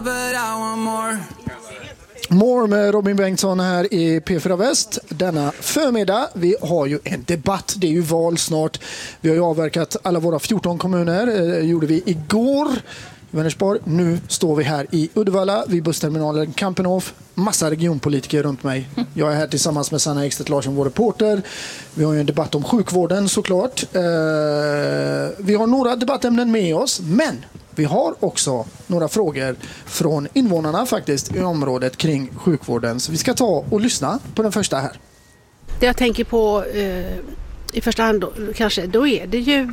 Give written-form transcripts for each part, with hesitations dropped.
but I want more. More med Robin Bengtsson här i P4 Väst denna förmiddag. Vi har ju en debatt, det är ju val snart. Vi har ju avverkat alla våra 14 kommuner, det gjorde vi igår i Vänersborg. Nu står vi här i Uddevalla vid bussterminalen Kampenhof. Massa regionpolitiker runt mig. Jag är här tillsammans med Sanna Ekstedt Larsson, vår reporter. Vi har ju en debatt om sjukvården såklart. Vi har några debattämnen med oss, men vi har också några frågor från invånarna faktiskt i området kring sjukvården. Så vi ska ta och lyssna på den första här. Det jag tänker på i första hand då är det ju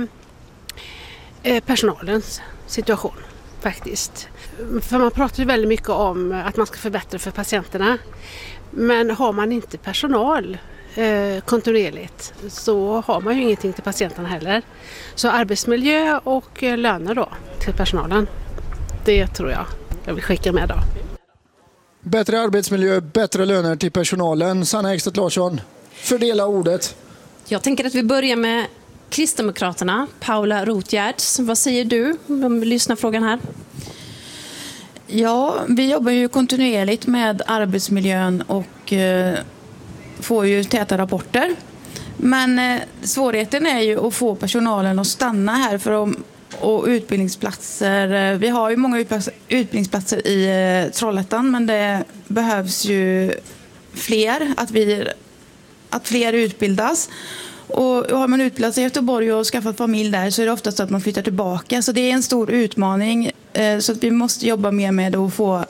personalens situation faktiskt. För man pratar ju väldigt mycket om att man ska förbättra för patienterna. Men har man inte personal kontinuerligt så har man ju ingenting till patienterna heller. Så arbetsmiljö och löner då till personalen, det tror jag vill skicka med då. Bättre arbetsmiljö, bättre löner till personalen. Sanna Ekstedt Larsson, fördela ordet. Jag tänker att vi börjar med Kristdemokraterna. Paula Rotgärds, vad säger du om lyssnarfrågan här? Ja, vi jobbar ju kontinuerligt med arbetsmiljön och får ju täta rapporter. Men svårigheten är ju att få personalen att stanna här och utbildningsplatser. Vi har ju många utbildningsplatser i Trollhättan, men det behövs ju fler, att fler utbildas. Och har man utbildat sig i Göteborg och skaffat familj där så är det oftast att man flyttar tillbaka. Så det är en stor utmaning. Så att vi måste jobba mer med att få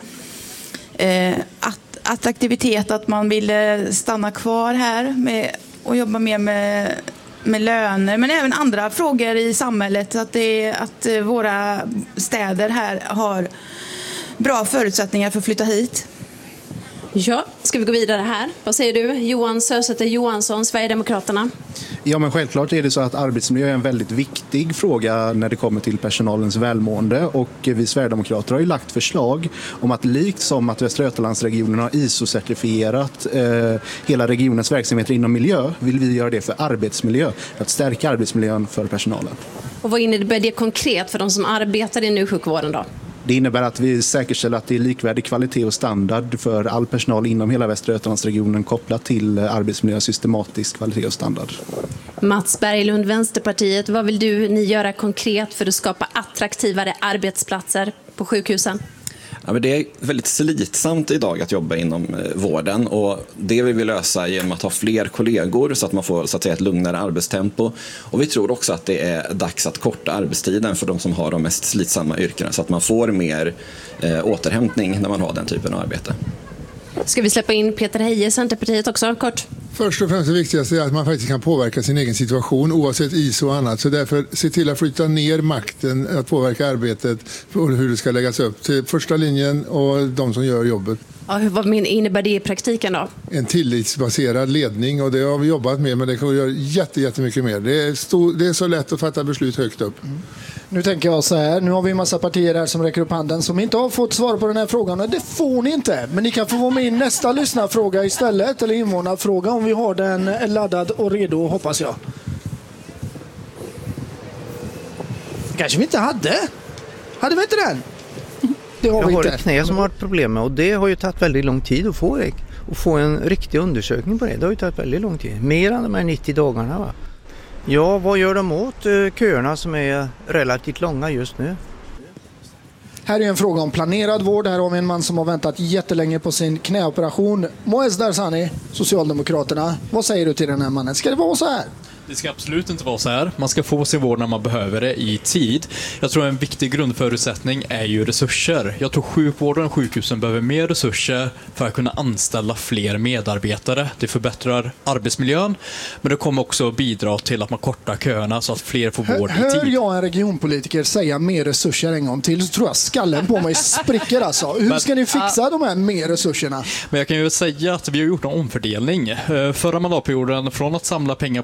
attraktivitet, att man vill stanna kvar här och jobba mer med löner. Men även andra frågor i samhället. Att våra städer här har bra förutsättningar för att flytta hit. Ja, ska vi gå vidare här? Vad säger du? Johan Sösäter Johansson, Sverigedemokraterna. Ja, men självklart är det så att arbetsmiljö är en väldigt viktig fråga när det kommer till personalens välmående, och vi Sverigedemokrater har ju lagt förslag om att likt som att Västra Götalandsregionen har ISO-certifierat hela regionens verksamheter inom miljö, vill vi göra det för arbetsmiljö, för att stärka arbetsmiljön för personalen. Och vad innebär det konkret för de som arbetar i nysjukvården då? Det innebär att vi säkerställer att det är likvärdig kvalitet och standard för all personal inom hela Västra Götalandsregionen kopplat till arbetsmiljö, systematisk kvalitet och standard. Mats Berglund, Vänsterpartiet, vad vill ni göra konkret för att skapa attraktivare arbetsplatser på sjukhusen? Ja, men det är väldigt slitsamt idag att jobba inom vården, och det vill vi lösa genom att ha fler kollegor så att man får så att säga ett lugnare arbetstempo. Och vi tror också att det är dags att korta arbetstiden för de som har de mest slitsamma yrkena så att man får mer återhämtning när man har den typen av arbete. Ska vi släppa in Peter Heije, Centerpartiet också, kort? Först och främst det viktigaste är att man faktiskt kan påverka sin egen situation oavsett ISO och annat. Så därför se till att flytta ner makten att påverka arbetet och hur det ska läggas upp till första linjen och de som gör jobbet. Ja, vad innebär det i praktiken då? En tillitsbaserad ledning, och det har vi jobbat med, men det kan vi göra jättemycket mer. Det är så lätt att fatta beslut högt upp. Nu tänker jag så här, nu har vi en massa partier här som räcker upp handen som inte har fått svar på den här frågan, och det får ni inte. Men ni kan få vara med i nästa lyssnarfråga istället, eller invånarfråga, om vi har den laddad och redo, hoppas jag. Kanske vi inte hade. Hade vi inte den? Det har vi inte. Jag har ett knä som har ett problem med, och det har ju tagit väldigt lång tid att få det. Och få en riktig undersökning på det. Det har ju tagit väldigt lång tid. Mer än de här 90 dagarna, va? Ja, vad gör de åt köerna som är relativt långa just nu? Här är en fråga om planerad vård. Här har vi en man som har väntat jättelänge på sin knäoperation. Moez Darzani, Socialdemokraterna. Vad säger du till den här mannen? Ska det vara så här? Det ska absolut inte vara så här. Man ska få sin vård när man behöver det i tid. Jag tror en viktig grundförutsättning är ju resurser. Jag tror sjukvården och sjukhusen behöver mer resurser för att kunna anställa fler medarbetare. Det förbättrar arbetsmiljön, men det kommer också bidra till att man kortar köerna så att fler får vård i tid. Hör jag en regionpolitiker säga mer resurser en gång till, så tror jag skallen på mig spricker alltså. Hur ska ni fixa de här mer resurserna? Men jag kan ju säga att vi har gjort en omfördelning. Förra mandatperioden, från att samla pengar på hög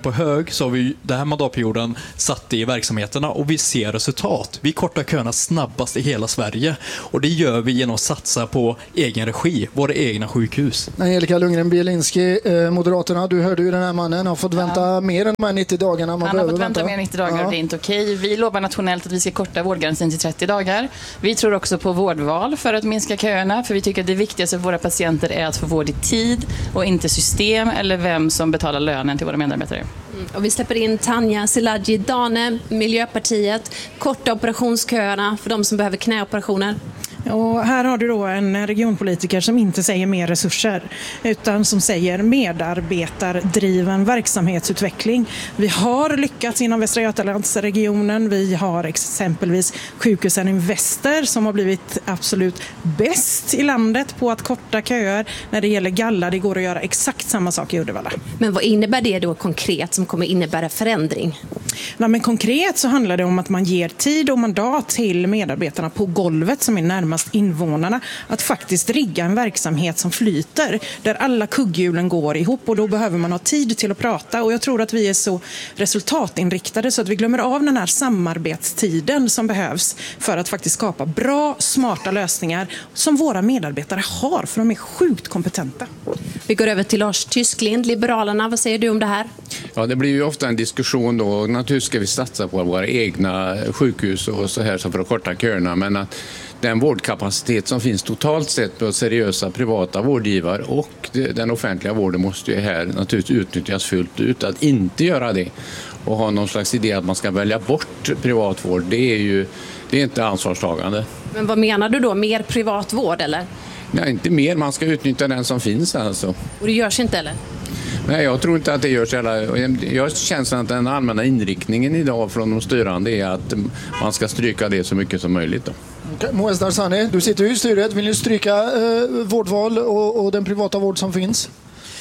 företag så har vi den här mandatperioden satt det i verksamheterna och vi ser resultat. Vi kortar köerna snabbast i hela Sverige och det gör vi genom att satsa på egen regi, våra egna sjukhus. Angelica Lundgren-Bielinski, Moderaterna, du hörde ju den här mannen har fått vänta mer än de här 90 dagarna. Han har fått vänta mer än 90 dagar och det är inte okej. Vi lovar nationellt att vi ska korta vårdgarantin till 30 dagar. Vi tror också på vårdval för att minska köerna, för vi tycker att det viktigaste för våra patienter är att få vård i tid och inte system eller vem som betalar lönen till våra medarbetare. Och vi släpper in Tanja Szilágyi Dane, Miljöpartiet, korta operationsköerna för de som behöver knäoperationer. Och här har du då en regionpolitiker som inte säger mer resurser utan som säger medarbetardriven verksamhetsutveckling. Vi har lyckats inom Västra Götalandsregionen. Vi har exempelvis sjukhusen Invester som har blivit absolut bäst i landet på att korta köer. När det gäller galla, det går att göra exakt samma sak i Uddevalla. Men vad innebär det då konkret som kommer innebära förändring? Nej, men konkret så handlar det om att man ger tid och mandat till medarbetarna på golvet som är närmast invånarna att faktiskt rigga en verksamhet som flyter där alla kugghjulen går ihop och då behöver man ha tid till att prata och jag tror att vi är så resultatinriktade så att vi glömmer av den här samarbetstiden som behövs för att faktiskt skapa bra, smarta lösningar som våra medarbetare har för de är sjukt kompetenta. Vi går över till Lars Tysklind, Liberalerna. Vad säger du om det här? Ja, det blir ju ofta en diskussion då. Naturligtvis ska vi satsa på våra egna sjukhus och så här så för att korta köerna, men att den vårdkapacitet som finns totalt sett på seriösa privata vårdgivare och den offentliga vården måste ju här naturligtvis utnyttjas fullt ut. Att inte göra det och ha någon slags idé att man ska välja bort privat vård, det är inte ansvarstagande. Men vad menar du då? Mer privat vård eller? Nej, inte mer. Man ska utnyttja den som finns alltså. Och det görs inte eller? Nej, jag tror inte att det görs. Jag känner att den allmänna inriktningen idag från de styrande är att man ska stryka det så mycket som möjligt då. Moez Darzani, du sitter ju i styret. Vill ni stryka vårdval och den privata vård som finns?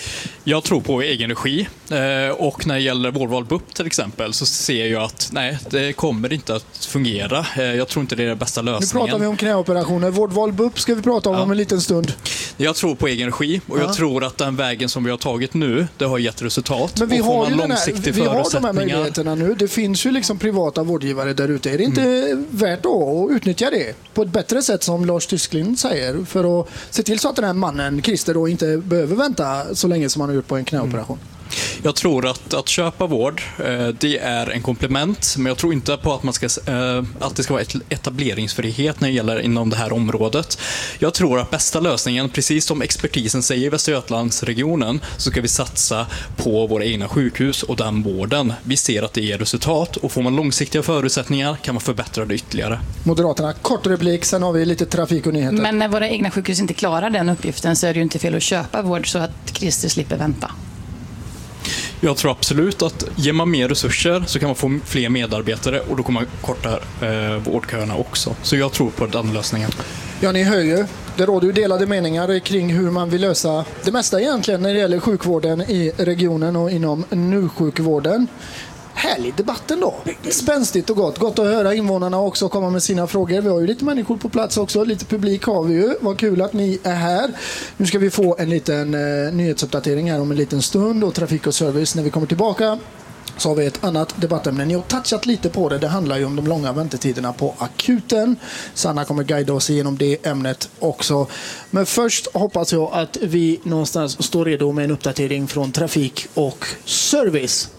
Jag tror på egen regi och när det gäller vårdval BUP till exempel så ser jag att nej, det kommer inte att fungera. Jag tror inte det är den bästa lösningen. Nu pratar vi om knäoperationer. Vårdval BUP ska vi prata om en liten stund. Jag tror på egen regi och jag tror att den vägen som vi har tagit nu, det har gett resultat. Men vi och har ju vi har de här möjligheterna nu. Det finns ju liksom privata vårdgivare där ute. Är det inte värt att utnyttja det på ett bättre sätt som Lars Tysklind säger för att se till så att den här mannen, Christer, då inte behöver vänta så länge som han har gjort på en knäoperation? Jag tror att köpa vård, det är en komplement, men jag tror inte på att att det ska vara etableringsfrihet när det gäller inom det här området. Jag tror att bästa lösningen, precis som expertisen säger i Västra Götalandsregionen, så ska vi satsa på våra egna sjukhus och den vården. Vi ser att det ger resultat och får man långsiktiga förutsättningar kan man förbättra det ytterligare. Moderaterna, kort replik, sen har vi lite trafik och nyheter. Men när våra egna sjukhus inte klarar den uppgiften så är det ju inte fel att köpa vård så att Christer slipper vänta. Jag tror absolut att ger man mer resurser så kan man få fler medarbetare och då kommer man korta vårdköerna också. Så jag tror på den lösningen. Ja, ni hör ju. Det råder ju delade meningar kring hur man vill lösa det mesta egentligen när det gäller sjukvården i regionen och inom NU-sjukvården. Härlig debatten då. Spänstigt och gott. Gott att höra invånarna också komma med sina frågor. Vi har ju lite människor på plats också. Lite publik har vi ju. Vad kul att ni är här. Nu ska vi få en liten nyhetsuppdatering här om en liten stund och trafik och service. När vi kommer tillbaka så har vi ett annat debattämne. Ni har touchat lite på det. Det handlar ju om de långa väntetiderna på akuten. Sanna kommer guida oss igenom det ämnet också. Men först hoppas jag att vi någonstans står redo med en uppdatering från trafik och service.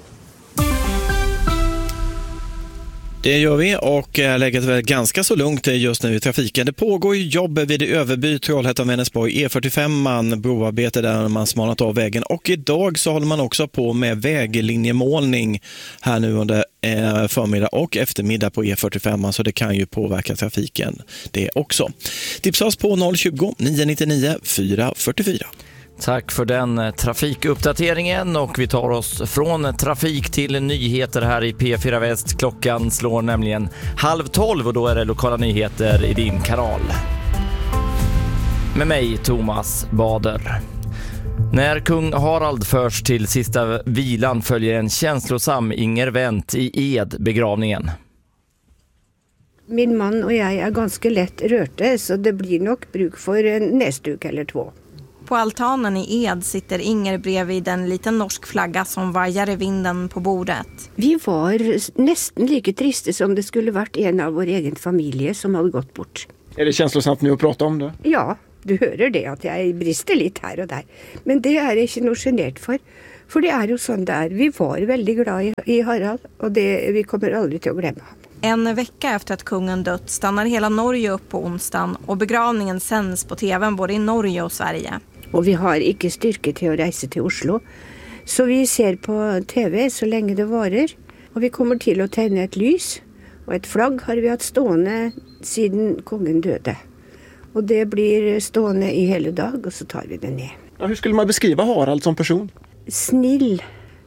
Det gör vi och läget är ganska så lugnt just nu i trafiken. Det pågår ju jobb vid Överby, Trollhättan, Vänersborg, E45, man broarbete där man smalnat av vägen. Och idag så håller man också på med väglinjemålning här nu under förmiddag och eftermiddag på E45, så det kan ju påverka trafiken det också. Tipsa oss på 020-999 444. Tack för den trafikuppdateringen och vi tar oss från trafik till nyheter här i P4 Väst. Klockan slår nämligen 11:30 och då är det lokala nyheter i din kanal. Med mig Thomas Bader. När kung Harald förs till sista vilan följer en känslosam Inger Wendt i Ed-begravningen. Min man och jag är ganska lätt rörte så det blir nog bruk för en näsduk eller två. På altanen i Ed sitter Inger bredvid en liten norsk flagga som vajar i vinden på bordet. Vi var nästan lika trista som det skulle varit en av vår egen familj som hade gått bort. Är det känslosamt nu att prata om det? Ja, du hör det att jag brister lite här och där. Men det är jag inte något generad för det är ju sånt där. Vi var väldigt glada i Harald och vi kommer aldrig till att glömma. En vecka efter att kungen dött stannar hela Norge upp på onsdagen och begravningen sänds på tvn både i Norge och Sverige. Och vi har inte styrka till att resa till Oslo. Så vi ser på tv så länge det varar. Och vi kommer till att tända ett lys. Och ett flagg har vi haft stående sedan kungen döde. Och det blir stående i hela dag och så tar vi det ner. Ja, hur skulle man beskriva Harald som person? Snill,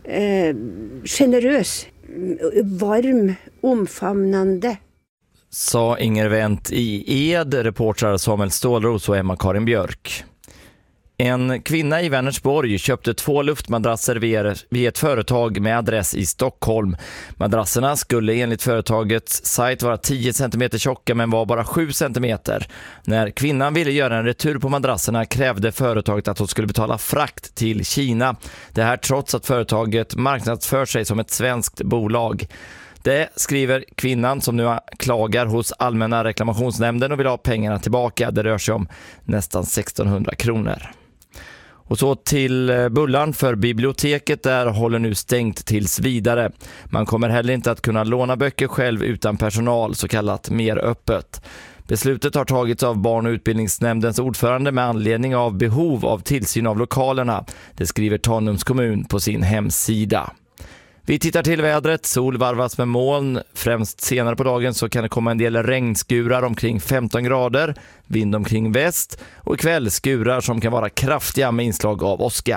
generös, varm, omfamnande. Sa Inger Wendt i Ed, reportrar Samuel Stålros och Emma-Karin Björk. En kvinna i Vänersborg köpte 2 luftmadrasser vid ett företag med adress i Stockholm. Madrasserna skulle enligt företagets sajt vara 10 cm tjocka men var bara 7 cm. När kvinnan ville göra en retur på madrasserna krävde företaget att hon skulle betala frakt till Kina. Det här trots att företaget marknadsför sig som ett svenskt bolag. Det skriver kvinnan som nu klagar hos Allmänna reklamationsnämnden och vill ha pengarna tillbaka. Det rör sig om nästan 1600 kronor. Och så till Bullarn, för biblioteket där håller nu stängt tills vidare. Man kommer heller inte att kunna låna böcker själv utan personal, så kallat mer öppet. Beslutet har tagits av barn- och utbildningsnämndens ordförande med anledning av behov av tillsyn av lokalerna. Det skriver Tanums kommun på sin hemsida. Vi tittar till vädret. Sol varvas med moln. Främst senare på dagen så kan det komma en del regnskurar omkring 15 grader. Vind omkring väst. Och ikväll skurar som kan vara kraftiga med inslag av åska.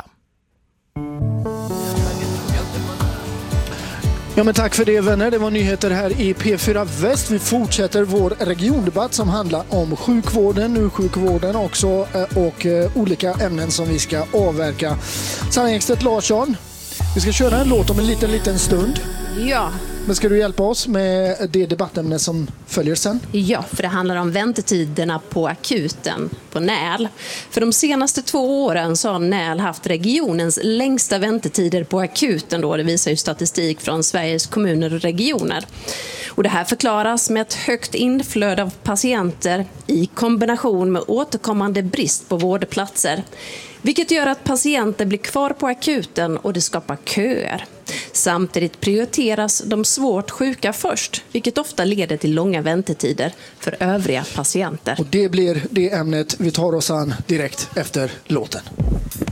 Ja, men tack för det, vänner. Det var nyheter här i P4 Väst. Vi fortsätter vår regiondebatt som handlar om sjukvården, nu sjukvården också, och olika ämnen som vi ska avverka. Sanna Ekstedt Larsson, vi ska köra en låt om en liten stund. Ja. Men ska du hjälpa oss med det debattämne som följer sen? Ja, för det handlar om väntetiderna på akuten på NÄL. För de senaste 2 åren så har NÄL haft regionens längsta väntetider på akuten då. Det visar ju statistik från Sveriges kommuner och regioner. Och det här förklaras med ett högt inflöde av patienter i kombination med återkommande brist på vårdplatser. Vilket gör att patienter blir kvar på akuten och det skapar köer. Samtidigt prioriteras de svårt sjuka först, vilket ofta leder till långa väntetider för övriga patienter. Och det blir det ämnet vi tar oss an direkt efter låten.